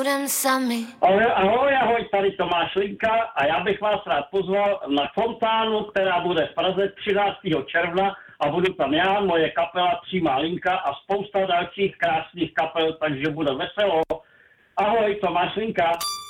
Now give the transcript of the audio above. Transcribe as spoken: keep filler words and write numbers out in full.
nebudem sami. Ahoj, ahoj, ahoj, tady Tomáš Linka a já bych vás rád pozval na fontánu, která bude v Praze třináctého června a budu tam já, moje kapela Přímá linka a spousta dalších krásných kapel, takže bude veselo. Ahoj, Tomáš Linka.